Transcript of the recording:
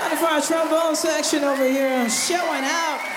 Time for our trombone section over here showing out.